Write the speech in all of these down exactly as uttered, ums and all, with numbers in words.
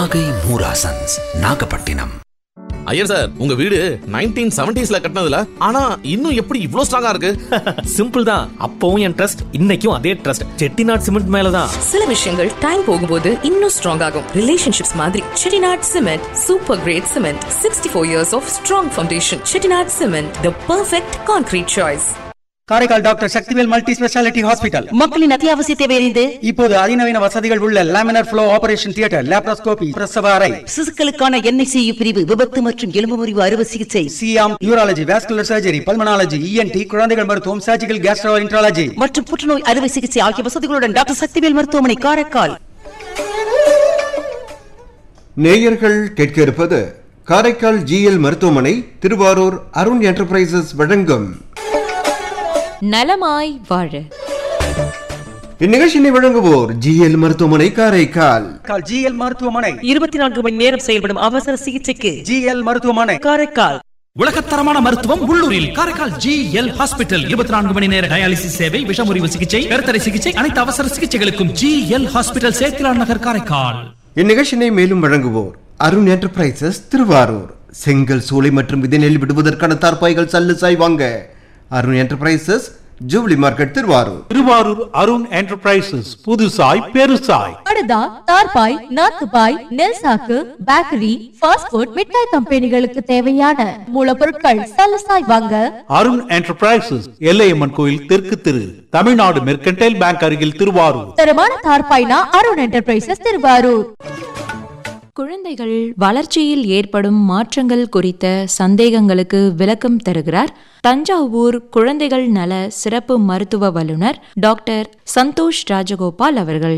Nagai Moorasons, Nagapattinam. Iyer sir, உங்க வீடு nineteen செவன்டீஸ்ல கட்டினதுல ஆனா இன்னும் எப்படி இவ்ளோ ஸ்ட்ராங்கா இருக்கு? சிம்பிள் தான். அப்பவும் என் ட்ரஸ்ட், இன்னைக்கும் அதே ட்ரஸ்ட். செட்டிநாட் சிமெண்ட் மேலதான். சில விஷயங்கள் டைம் போகும்போது இன்னும் ஸ்ட்ராங் ஆகும். ரிலேஷன்ஷிப்ஸ் மாதிரி Chettinad cement super great cement. Sixty four years of strong foundation. Chettinad cement, the perfect concrete choice. Karaikal doctor Sakthivel multi speciality hospital. மக்களின் அத்தியாவசிய தேவை அறிந்து இப்போது அதிநவீன வசதிகள் உள்ள laminar flow operation theatre, laparoscopy, பிரசவ அறை, சிசுக்களுக்கான என்ஐசியு பிரிவு, விபத்து மற்றும் எலும்பு முறிவு அறுவை சிகிச்சை, Siam, urology, vascular surgery, pulmonology, ENT, குழந்தைகள் மருத்துவம், சர்ஜிக்கல் கேஸ்ட்ரோஎன்ட்ராலஜி மற்றும் புற்றுநோய் அறுவை சிகிச்சை ஆகிய வசதிகளுடன் டாக்டர் சக்திவேல் மருத்துவமனை, காரைக்கால். நேயர்கள் கேட்க இருப்பது காரைக்கால் ஜிஎல் மருத்துவமனை, திருவாரூர் அருண் என்டர்பிரைசஸ் வழங்கும் நலமாய் வாழ. இந்நிகழ்ச்சியை வழங்குவோர் ஜிஎல் மருத்துவமனை, காரைக்கால். ஜிஎல் மருத்துவமனை இருபத்தி நான்கு மணி நேரம் செயல்படும் அவசர சிகிச்சைக்கு ஜிஎல் மருத்துவமனை, காரைக்கால். உலகத்தரமான மருத்துவம் உள்ளூரில் காரைக்கால் ஜிஎல் ஹாஸ்பிட்டல். இருபத்தி நான்கு மணி நேர டயாலிசிஸ் சேவை, விஷமுறிவு சிகிச்சை, கருத்தடை சிகிச்சை, அனைத்து அவசர சிகிச்சைகளுக்கும் ஜிஎல் ஹாஸ்பிட்டல், சேத்திலான் நகர், காரைக்கால். இந்நிகழ்ச்சியை மேலும் வழங்குவோர் அருண் என்டர்பிரைசஸ், திருவாரூர். செங்கல், சூளை மற்றும் விதைநெல் விடுவதற்கான தார்பாய்கள் சல்லுசாய் வாங்க Arun enterprises, jubilee market, Thiruvarur. Thiruvarur Arun enterprises, புதுசாய் பெருசாய். படுதா, தார்பாய், நாத்துபாய், நெல் சாக்கு, பேக்கரி, ஃபாஸ்ட் ஃபுட், மிட்டாய் கம்பெனிகளுக்கு தேவையான மூலப்பொருட்கள் சலசாய் வாங்க அருண் என்டர்பிரைசஸ், எல்லையம்மன் கோயில் தெற்கு திரு, தமிழ்நாடு மெர்கன்டைல் பேங்க் அருகில், திருவாரூர். தரமான தார்பாய்னா அருண் என்டர்பிரைசஸ், திருவாரூர். குழந்தைகள் வளர்ச்சியில் ஏற்படும் மாற்றங்கள் குறித்த சந்தேகங்களுக்கு விளக்கம் தருகிறார் தஞ்சாவூர் குழந்தைகள் நல சிறப்பு மருத்துவ வல்லுநர் டாக்டர் சந்தோஷ் ராஜகோபால் அவர்கள்.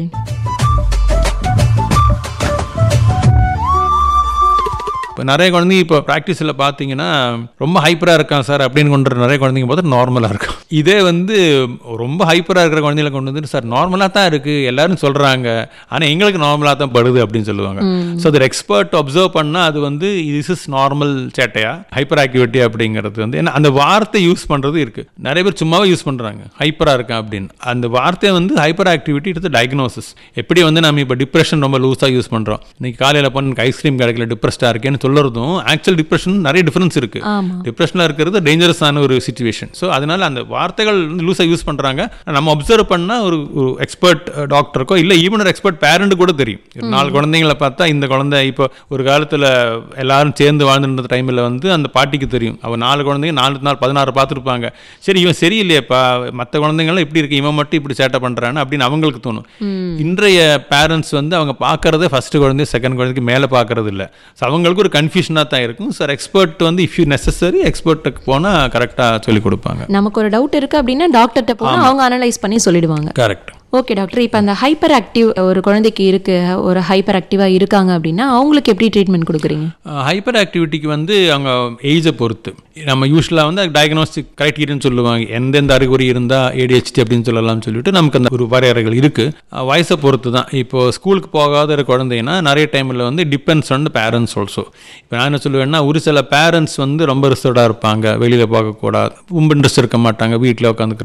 இப்போ நிறைய குழந்தைங்க இப்போ ப்ராக்டிஸில் பார்த்தீங்கன்னா ரொம்ப ஹைப்பராக இருக்கான் சார் அப்படின்னு கொண்டு நிறைய குழந்தைங்க பார்த்தா நார்மலாக இருக்கும். இதே வந்து ரொம்ப ஹைப்பராக இருக்கிற குழந்தைகளை கொண்டு வந்துட்டு சார் நார்மலாக தான் இருக்குது எல்லாரும் சொல்கிறாங்க, ஆனால் எங்களுக்கு நார்மலாக தான் படுது அப்படின்னு சொல்லுவாங்க. ஸோ அது எக்ஸ்பர்ட் அப்சர்வ் பண்ணால் அது வந்து this is normal சேட்டையா, hyper activity அப்படிங்கிறது வந்து ஏன்னா அந்த வார்த்தை யூஸ் பண்ணுறது இருக்குது. நிறைய பேர் சும்மாவே யூஸ் பண்ணுறாங்க ஹைப்பராக இருக்கான் அப்படின்னு. அந்த வார்த்தை வந்து ஹைப்பர் ஆக்டிவிட்டி இட்ஸ் டயக்னோசிஸ். எப்படி வந்து நம்ம இப்போ டிப்ரெஷன் ரொம்ப லூஸாக யூஸ் பண்ணுறோம். இன்னைக்கு காலையில் பண்ண ஐஸ்கிரீம் கிடைக்கல டிப்ரெஸ்டாக இருக்கேன்னு சொல்லுறதும் ஆக்சுவல் டிப்ரெஷன் நிறைய டிஃபரன்ஸ் இருக்கு. டிப்ரெஷன்ல இருக்கிறது டேஞ்சரஸான ஒரு சிச்சுவேஷன். ஸோ அதனால அந்த வார்த்தைகள் லூஸா யூஸ் பண்றாங்க. நம்ம அப்சர்வ் பண்ணா ஒரு எக்ஸ்பர்ட் டாக்டருக்கோ இல்லை ஈவன் ஒரு எக்ஸ்பர்ட் பேரண்ட் கூட தெரியும். நாலு குழந்தைங்களை பார்த்தா இந்த குழந்தை இப்போ ஒரு காலத்துல எல்லாரும் சேர்ந்து வாழ்ந்துன்ற டைம்ல வந்து அந்த பாட்டிக்கு தெரியும் அவன் நாலு குழந்தைங்க நாலு நாள் பதினாறு பார்த்துருப்பாங்க. சரி இவன் சரியில்லையப்பா, மற்ற குழந்தைங்களாம் இப்படி இருக்கு, இவன் மட்டும் இப்படி சேட்டை பண்றான்னு அப்படின்னு அவங்களுக்கு தோணும். இன்றைய பேரண்ட்ஸ் வந்து அவங்க பார்க்கறதே ஃபர்ஸ்ட் குழந்தை செகண்ட் குழந்தைக்கு மேலே பார்க்கறது இல்லை. ஸோ அவங்களுக்கு ஒரு கன்ஃபியூஷனாக தான் இருக்கும். சார் எக்ஸ்பர்ட் வந்து இஃப் யூ நெசசரி எக்ஸ்பர்ட்டுக்கு போனால் கரெக்டாக சொல்லிக் கொடுப்பாங்க. நமக்கு ஒரு டவுட் இருக்குது அப்படின்னா டாக்டர்கிட்ட போனால் அவங்க அனலைஸ் பண்ணி சொல்லிடுவாங்க. கரெக்ட். ஓகே டாக்டர், இப்போ அந்த ஹைப்பர் ஆக்டிவ் ஒரு குழந்தைக்கு இருக்கு, ஒரு ஹைப்பர் ஆக்டிவாக இருக்காங்க அப்படின்னா அவங்களுக்கு எப்படி ட்ரீட்மெண்ட் கொடுக்குறீங்க? ஹைப்பர் ஆக்டிவிட்டிக்கு வந்து அவங்க ஏஜை பொறுத்து நம்ம யூஸ்வலாக வந்து டயக்னோஸ்டிக் கிரைட்டீரியன்னு சொல்லுவாங்க. எந்தெந்த அறிகுறி இருந்தால் ஏடிஹெச்டி அப்படின்னு சொல்லலாம்னு சொல்லிட்டு நமக்கு அந்த ஒரு வரையறைகள் இருக்குது. வயசை பொறுத்து தான். இப்போது ஸ்கூலுக்கு போகாத ஒரு குழந்தைன்னா நிறைய டைமில் வந்து டிபெண்ட்ஸ் ஆன் பேரண்ட்ஸ் ஆல்சோ. இப்போ நான் என்ன சொல்லுவேன்னா ஒரு சில பேரண்ட்ஸ் வந்து ரொம்ப ரிசர்வ்டாக இருப்பாங்க, வெளியில் பார்க்கக்கூடாது, ரொம்ப இன்ட்ரெஸ்ட் இருக்க மாட்டாங்க, வீட்டில் உட்காந்துக்கிற